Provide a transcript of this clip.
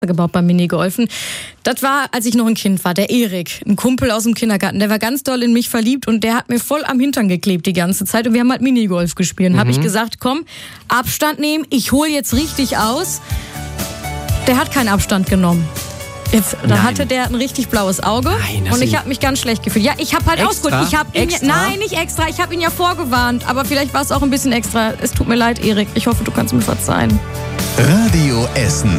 gebaut beim Minigolfen. Das war, als ich noch ein Kind war, der Erik, ein Kumpel aus dem Kindergarten, der war ganz doll in mich verliebt und der hat mir voll am Hintern geklebt die ganze Zeit und wir haben halt Minigolf gespielt. Habe ich gesagt, komm, Abstand nehmen, ich hole jetzt richtig aus. Der hat keinen Abstand genommen. Dann hatte der ein richtig blaues Auge. Nein, und ich habe mich ganz schlecht gefühlt. Ja, ich habe halt ausgeholt. Extra? Nein, nicht extra. Ich habe ihn ja vorgewarnt. Aber vielleicht war es auch ein bisschen extra. Es tut mir leid, Erik. Ich hoffe, du kannst mir verzeihen. Radio Essen.